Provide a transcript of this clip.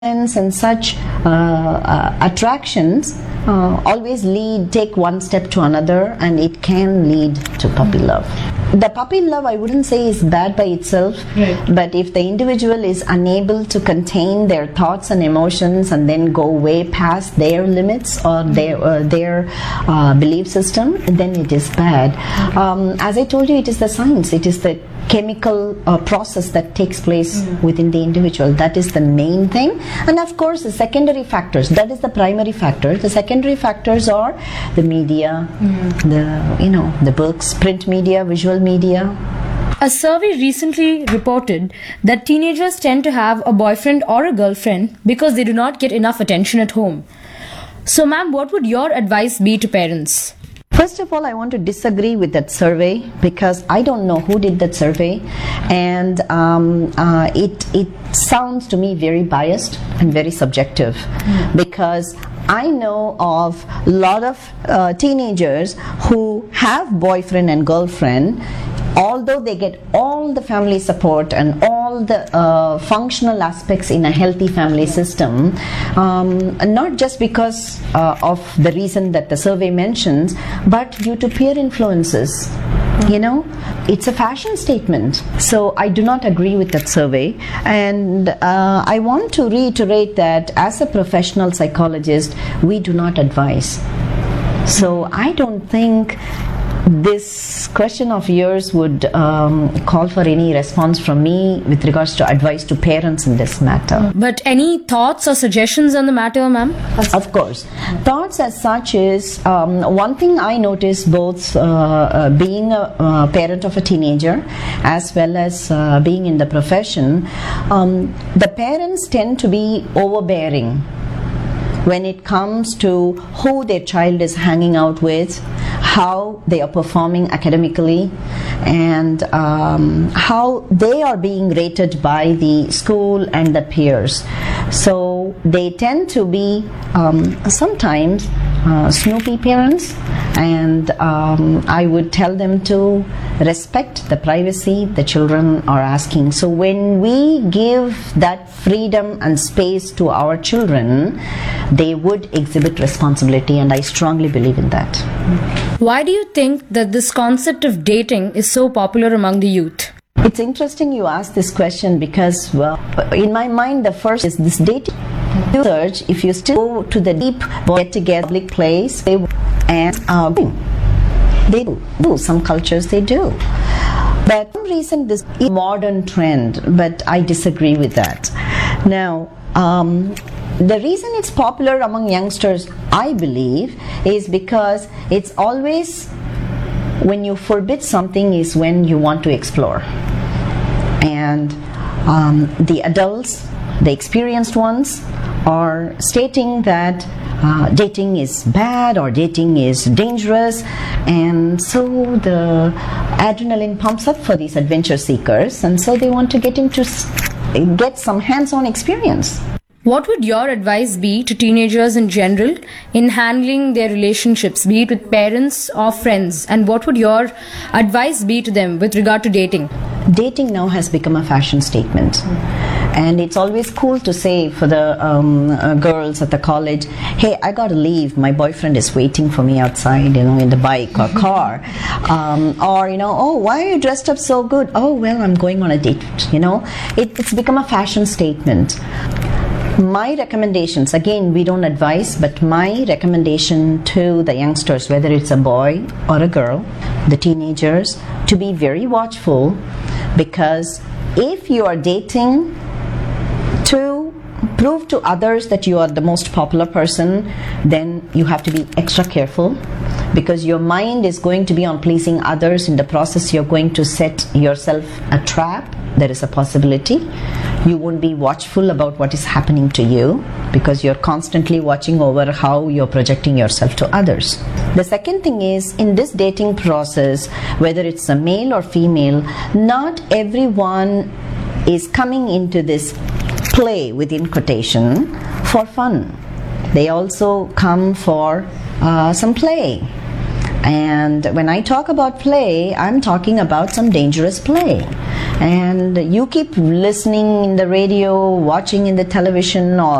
and such attractions always take one step to another, and it can lead to puppy love. The puppy love, I wouldn't say is bad by itself, right. But if the individual is unable to contain their thoughts and emotions and then go way past their limits or their belief system, then it is bad. As I told you, it is the science, it is the chemical process that takes place within the individual. That is the main thing. And of course the secondary factors, that is the primary factor. The secondary factors are the media, the books, print media, visual media. A survey recently reported that teenagers tend to have a boyfriend or a girlfriend because they do not get enough attention at home. So ma'am, what would your advice be to parents? First of all, I want to disagree with that survey because I don't know who did that survey, and it sounds to me very biased and very subjective, because I know of a lot of teenagers who have boyfriend and girlfriend, although they get all the family support and all the functional aspects in a healthy family system, not just because of the reason that the survey mentions, but due to peer influences. It's a fashion statement. So I do not agree with that survey, and I want to reiterate that as a professional psychologist, we do not advise. So I don't think this question of yours would call for any response from me with regards to advice to parents in this matter. But any thoughts or suggestions on the matter, ma'am? Of course. Thoughts as such is, one thing I notice, both being a parent of a teenager as well as being in the profession, the parents tend to be overbearing when it comes to who their child is hanging out with, how they are performing academically, and how they are being rated by the school and the peers. So they tend to be sometimes snoopy parents, and I would tell them to respect the privacy the children are asking. So when we give that freedom and space to our children, they would exhibit responsibility, and I strongly believe in that. Why do you think that this concept of dating is so popular among the youth? It's interesting you ask this question because, well, in my mind, the first is this dating research. If you still go to the deep get-together public place, they do. Some cultures they do. But for some reason, this is a modern trend, but I disagree with that. Now, the reason it's popular among youngsters, I believe, is because it's always when you forbid something is when you want to explore. And the adults, the experienced ones, are stating that dating is bad or dating is dangerous, and so the adrenaline pumps up for these adventure seekers, and so they want to get some hands-on experience. What would your advice be to teenagers in general in handling their relationships, be it with parents or friends? And what would your advice be to them with regard to dating? Dating now has become a fashion statement. And it's always cool to say for the girls at the college, hey, I gotta leave, my boyfriend is waiting for me outside, in the bike or car. Or, oh, why are you dressed up so good? Oh, well, I'm going on a date, It's become a fashion statement. My recommendations, again, we don't advise, but my recommendation to the youngsters, whether it's a boy or a girl, the teenagers, to be very watchful, because if you are dating to prove to others that you are the most popular person, then you have to be extra careful, because your mind is going to be on pleasing others. In the process, you're going to set yourself a trap. There is a possibility you won't be watchful about what is happening to you, because you're constantly watching over how you're projecting yourself to others. The second thing is, in this dating process, whether it's a male or female, not everyone is coming into this play, within quotation, for fun. They also come for some play. And when I talk about play, I'm talking about some dangerous play. and you keep listening in the radio, watching in the television, or